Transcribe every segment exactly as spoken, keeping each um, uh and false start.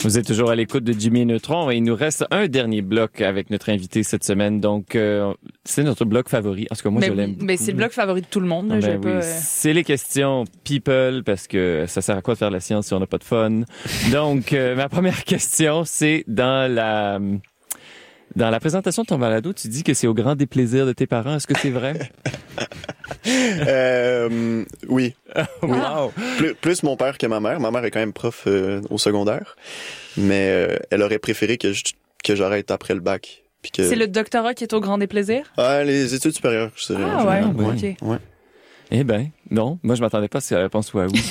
Vous êtes toujours à l'écoute de Jimmy et Neutron et il nous reste un dernier bloc avec notre invité cette semaine. Donc, euh, c'est notre bloc favori. En tout cas, moi, mais je oui, l'aime. Mais c'est le bloc favori de tout le monde. Là, ben je oui. pas, euh... C'est les questions people parce que ça sert à quoi de faire de la science si on n'a pas de fun. Donc, euh, ma première question, c'est dans la... Dans la présentation de ton balado, tu dis que c'est au grand déplaisir de tes parents. Est-ce que c'est vrai? euh, oui. oui. Wow. Plus, plus mon père que ma mère. Ma mère est quand même prof euh, au secondaire. Mais euh, elle aurait préféré que, je, que j'arrête après le bac. Puis que... C'est le doctorat qui est au grand déplaisir? Ah, les études supérieures, je dirais. Ah ouais, ouais. ok. Ouais. Eh ben, non. Moi, je m'attendais pas à ce que la réponse soit oui.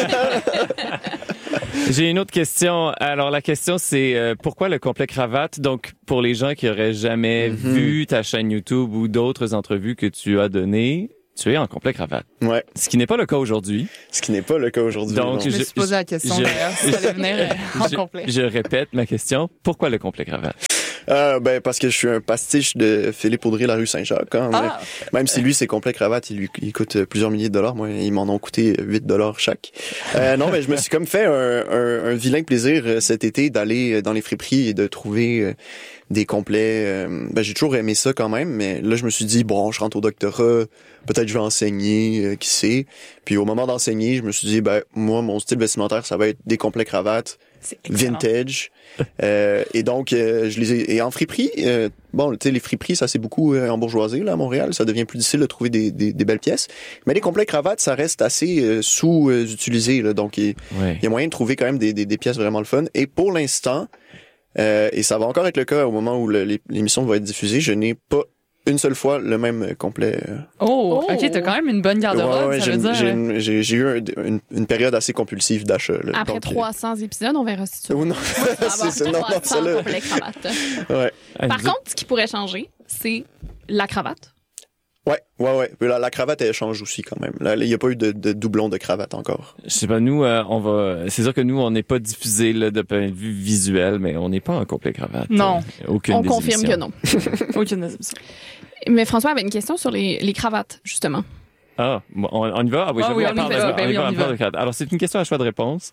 J'ai une autre question. Alors, la question, c'est euh, pourquoi le complet cravate? Donc, pour les gens qui auraient jamais mm-hmm. vu ta chaîne YouTube ou d'autres entrevues que tu as données, tu es en complet cravate. Ouais. Ce qui n'est pas le cas aujourd'hui. Ce qui n'est pas le cas aujourd'hui. Donc, je, je me suis posé la question je, d'ailleurs, si ça allait venir euh, en je, complet. Je répète ma question. Pourquoi le complet cravate? Euh, ben parce que je suis un pastiche de Philippe Audrey, la rue Saint-Jacques. Hein, ah. Même si lui, ses complets cravates, il lui il coûte plusieurs milliers de dollars. Moi, ils m'en ont coûté huit dollars chaque. Euh, non, mais je me suis comme fait un, un, un vilain plaisir cet été d'aller dans les friperies et de trouver euh, des complets. Euh, ben j'ai toujours aimé ça quand même, mais là, je me suis dit, bon, je rentre au doctorat, peut-être je vais enseigner, euh, qui sait. Puis au moment d'enseigner, je me suis dit, ben moi, mon style vestimentaire, ça va être des complets cravates. Vintage. euh, et donc, euh, je les ai... Et en friperie, euh, bon, tu sais, les friperies, ça c'est beaucoup euh, embourgeoisé, là, à Montréal. Ça devient plus difficile de trouver des, des, des belles pièces. Mais les complets cravates, ça reste assez euh, sous-utilisé, là. Donc, il ouais. y a moyen de trouver quand même des, des, des pièces vraiment le fun. Et pour l'instant, euh, et ça va encore être le cas au moment où le, l'émission va être diffusée, je n'ai pas une seule fois le même complet. Oh, oh. OK, t'as quand même une bonne garde-robe, ouais, ouais, ça j'ai, veut dire. J'ai, une, j'ai, j'ai eu un, une, une période assez compulsive d'achat. Là, Après donc, trois cents euh... épisodes, on verra si tu veux. Oh non, c'est ça, non, non, ça là. Complet cravate. Ouais. Par contre, ce qui pourrait changer, c'est la cravate. Ouais, ouais, ouais. La, la cravate, elle change aussi quand même. Là, il n'y a pas eu de, de doublon de cravate encore. Je sais pas, nous, euh, on va. C'est sûr que nous, on n'est pas diffusé là, de point de vue visuel, mais on n'est pas en complet cravate. Non. Euh, aucune on des confirme émissions. que non. Aucune des émissions. Mais François avait une question sur les, les cravates, justement. Ah, on, on y va? Ah oui, ah, oui on, on, y va. Ben oui, on y va. Alors, c'est une question à choix de réponse.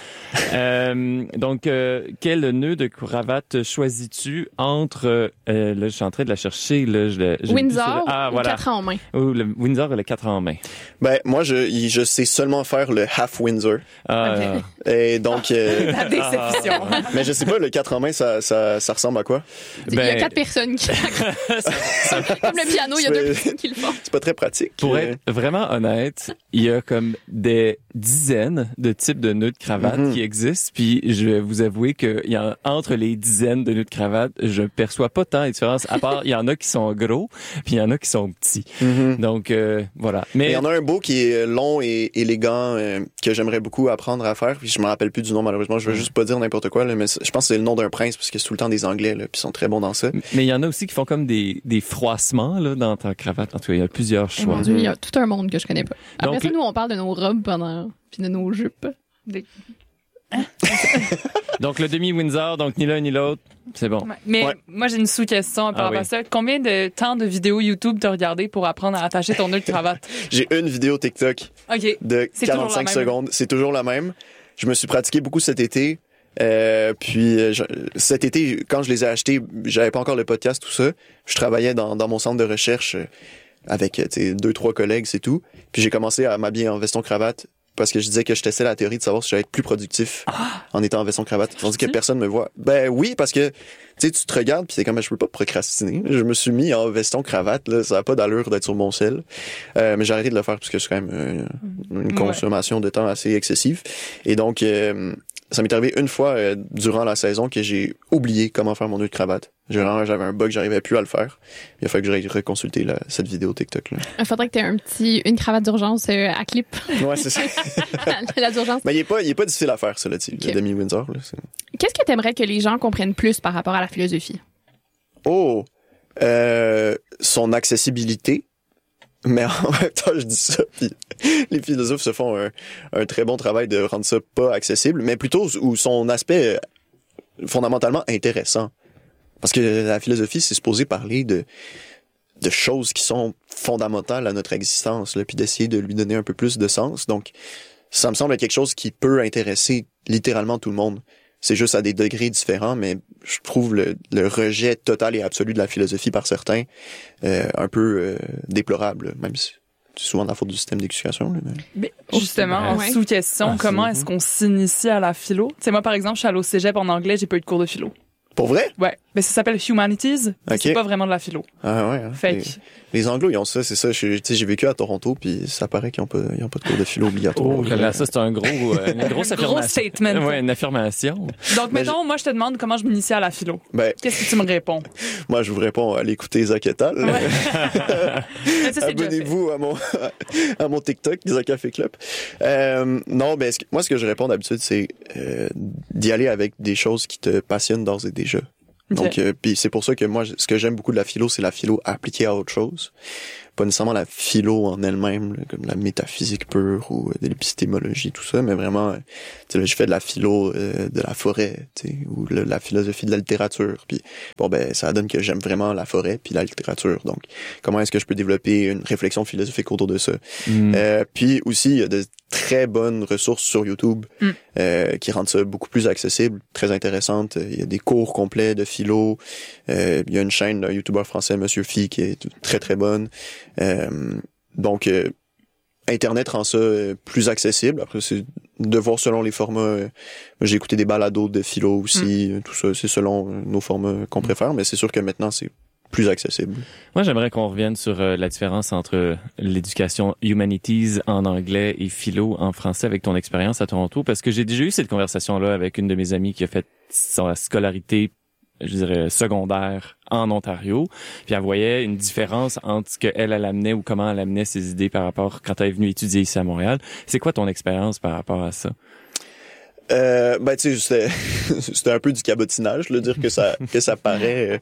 euh, donc, euh, quel nœud de cravate choisis-tu entre, euh, là, je suis en train de la chercher, là, je, je Windsor ah, ou voilà. quatre ans en main? Ou le Windsor et le quatre ans en main. Ben, moi, je, je sais seulement faire le half Windsor. Ah. Okay. Et donc, euh, la déception. Ah. Mais je sais pas, le quatre en main, ça, ça, ça ressemble à quoi? Ben, il y a quatre personnes qui, comme le piano, il y a deux personnes qui le font. C'est pas très pratique. Pour être vraiment honnête, il y a comme des dizaines de types de nœuds de cravate mm-hmm. qui existent, puis je vais vous avouer que il y a, entre les dizaines de nœuds de cravate, je perçois pas tant de différence, à part il y en a qui sont gros, puis il y en a qui sont petits. Mm-hmm. Donc euh, voilà. Mais il y en a un beau qui est long et élégant euh, que j'aimerais beaucoup apprendre à faire, puis je me rappelle plus du nom malheureusement, je veux mm. juste pas dire n'importe quoi là, mais je pense que c'est le nom d'un prince parce que c'est tout le temps des anglais là, puis ils sont très bons dans ça. Mais il y en a aussi qui font comme des des froissements là dans ta cravate. En tout cas, il y a plusieurs choix. Mon Dieu, il y a tout un monde que je connais pas. Après Donc, ça, nous on parle de nos robes pendant puis de nos jupes. Des... Donc le demi-Windsor, donc ni l'un ni l'autre, c'est bon. Mais ouais. moi j'ai une sous-question par rapport à ça. Combien de temps de vidéos YouTube t'as regardé pour apprendre à attacher ton nœud de cravate? J'ai une vidéo TikTok okay. de c'est quarante-cinq secondes. C'est toujours la même. Je me suis pratiqué beaucoup cet été. Euh, puis je, cet été, quand je les ai achetés, j'avais pas encore le podcast, tout ça. Je travaillais dans, dans mon centre de recherche avec deux, trois collègues, c'est tout. Puis j'ai commencé à m'habiller en veston-cravate parce que je disais que je testais la théorie de savoir si j'allais être plus productif ah, en étant en veston-cravate. Tandis que personne me voit. Ben oui, parce que tu sais, tu te regardes puis c'est comme je peux pas procrastiner. Je me suis mis en veston-cravate, là, ça a pas d'allure d'être sur mon sel. Euh, mais j'ai arrêté de le faire parce que c'est quand même euh, une consommation ouais. de temps assez excessive. Et donc, euh, ça m'est arrivé une fois euh, durant la saison que j'ai oublié comment faire mon nœud de cravate. Genre, j'avais un bug, j'arrivais plus à le faire. Il a fallu que j'aille reconsulter la, cette vidéo TikTok là. Il faudrait que tu aies un petit une cravate d'urgence euh, à clip. Ouais, c'est ça. la d'urgence. Mais il est pas il est pas difficile à faire ça là, okay. Le demi Windsor là. C'est... Qu'est-ce que tu aimerais que les gens comprennent plus par rapport à la philosophie? Oh, euh, son accessibilité. Mais en même temps, je dis ça, puis les philosophes se font un, un très bon travail de rendre ça pas accessible, mais plutôt où son aspect fondamentalement intéressant. Parce que la philosophie, c'est supposé parler de de choses qui sont fondamentales à notre existence, là, puis d'essayer de lui donner un peu plus de sens. Donc, ça me semble être quelque chose qui peut intéresser littéralement tout le monde. c'est juste à des degrés différents, mais je trouve le, le rejet total et absolu de la philosophie par certains euh, un peu euh, déplorable, même si c'est souvent de la faute du système d'éducation. Là, mais... mais justement, en ouais. sous-question, ah, comment est-ce qu'on s'initie à la philo? Tu sais, moi, par exemple, je suis allée au cégep en anglais, j'ai pas eu de cours de philo. Pour vrai? Ouais. Mais ça s'appelle Humanities. Okay. C'est pas vraiment de la philo. Ah ouais. Hein. Fait les, que... les Anglos, ils ont ça, c'est ça. Je, j'ai vécu à Toronto, puis ça paraît qu'ils ont pas, ils ont pas de cours de philo obligatoire. Oh là là, ça c'est un gros, euh, une grosse affirmation. Gros statement. Ouais, une affirmation. Donc, ben, mettons, je... moi, je te demande comment je m'initie à la philo. Ben, qu'est-ce que tu me réponds? Moi, je vous réponds, allez écouter Zach Etal. Ouais. ça, abonnez-vous à mon, à mon TikTok, Zach Café Club. Euh, non, ben, ce que, moi, ce que je réponds d'habitude, c'est euh, d'y aller avec des choses qui te passionnent d'ores et déjà. Okay. Donc, euh, puis c'est pour ça que moi, ce que j'aime beaucoup de la philo, c'est la philo appliquée à autre chose. Pas nécessairement la philo en elle-même, là, comme la métaphysique pure ou euh, de l'épistémologie, tout ça, mais vraiment, euh, tu sais, là, je fais de la philo euh, de la forêt, tu sais, ou le, la philosophie de la littérature. Puis bon, ben, ça donne que j'aime vraiment la forêt puis la littérature. Donc, comment est-ce que je peux développer une réflexion philosophique autour de ça? Mm. Euh, puis aussi, il y a de très bonnes ressources sur YouTube mm. euh, qui rendent ça beaucoup plus accessible, très intéressante. Il y a des cours complets de philo. Euh, il y a une chaîne d'un YouTuber français, Monsieur Phi, qui est très très bonne. Euh, donc, euh, Internet rend ça euh, plus accessible. Après, c'est de voir selon les formats. Euh, j'ai écouté des balados de philo aussi. Mm. Tout ça, c'est selon euh, nos formats qu'on préfère. Mais c'est sûr que maintenant, c'est plus accessible. Moi, j'aimerais qu'on revienne sur euh, la différence entre l'éducation humanities en anglais et philo en français avec ton expérience à Toronto, parce que j'ai déjà eu cette conversation-là avec une de mes amies qui a fait sa scolarité, je dirais, secondaire en Ontario, puis elle voyait une différence entre ce qu'elle, elle amenait ou comment elle amenait ses idées par rapport quand elle est venue étudier ici à Montréal. C'est quoi ton expérience par rapport à ça? Euh, ben tu sais, c'était, c'était un peu du cabotinage, là, dire que ça que ça paraît.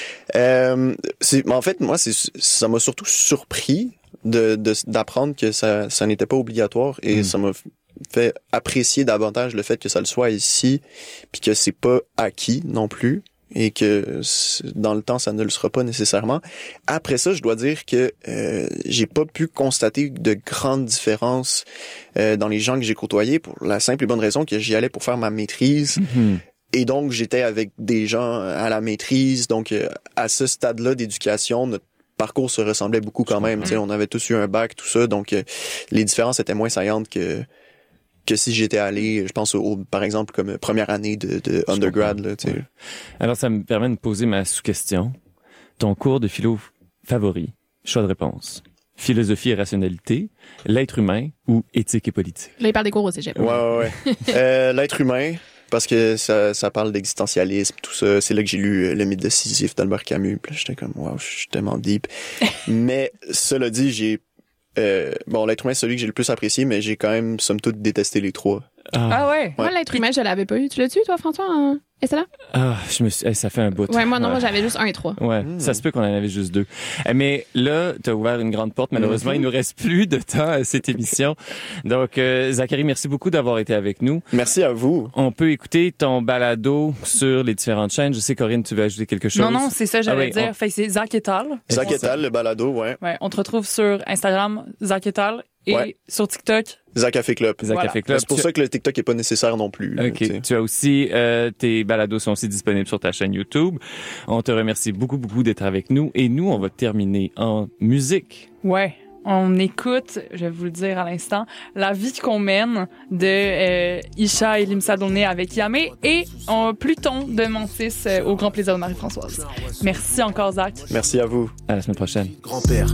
Euh, c'est, en fait, moi, c'est, ça m'a surtout surpris de, de d'apprendre que ça ça n'était pas obligatoire et mm. ça m'a fait apprécier davantage le fait que ça le soit ici, puis que c'est pas acquis non plus. Et que dans le temps, ça ne le sera pas nécessairement. Après ça, je dois dire que euh, j'ai pas pu constater de grandes différences euh, dans les gens que j'ai côtoyés pour la simple et bonne raison que j'y allais pour faire ma maîtrise. Mm-hmm. Et donc, j'étais avec des gens à la maîtrise. Donc, euh, à ce stade-là d'éducation, notre parcours se ressemblait beaucoup quand même. Mm-hmm. On avait tous eu un bac, tout ça. Donc, euh, les différences étaient moins saillantes que... que si j'étais allé, je pense, au, par exemple, comme première année de, de undergrad. Là, tu sais. Ouais. Alors, ça me permet de poser ma sous-question. Ton cours de philo favori, choix de réponse. Philosophie et rationalité, l'être humain ou éthique et politique? Là, il parle des cours au cégep. Ouais, ouais, ouais. euh, l'être humain, parce que ça, ça parle d'existentialisme, tout ça. C'est là que j'ai lu Le mythe de Sisyphe d'Albert Camus. Puis là, j'étais comme, waouh, je suis tellement deep. Mais, cela dit, j'ai Euh, bon, l'être humain, c'est celui que j'ai le plus apprécié, mais j'ai quand même, somme toute, détesté les trois. Ah, ah ouais? Moi, l'être humain, je l'avais pas eu. Tu l'as-tu, toi, François? En... Et c'est là? Ah, je me suis... hey, ça fait un bout. Ouais, moi, non, ouais. moi, j'avais juste un et trois. Ouais, mmh. ça se peut qu'on en avait juste deux. Mais là, t'as ouvert une grande porte. Malheureusement, mmh. il nous reste plus de temps à cette émission. Donc, euh, Zachary, merci beaucoup d'avoir été avec nous. Merci à vous. On peut écouter ton balado sur les différentes chaînes. Je sais, Corinne, tu veux ajouter quelque chose? Non, non, c'est ça, j'allais ah, oui, dire. On... Fait que c'est Zach Etal. Zach Etal, le balado, ouais. Ouais, on te retrouve sur Instagram, Zach Etal. Et ouais. sur TikTok, Zach Café Club. Zach voilà. Café Club. C'est pour tu... ça que le TikTok est pas nécessaire non plus. Ok. Là, tu as aussi euh, tes balados sont aussi disponibles sur ta chaîne YouTube. On te remercie beaucoup beaucoup d'être avec nous et nous on va terminer en musique. Ouais. On écoute, je vais vous le dire à l'instant, La vie qu'on mène de euh, Isha et Limsa Donné avec Yamé et euh, Pluton de Mantis euh, au grand plaisir de Marie-Françoise. Merci encore, Zach. Merci à vous. À la semaine prochaine. Grand-père,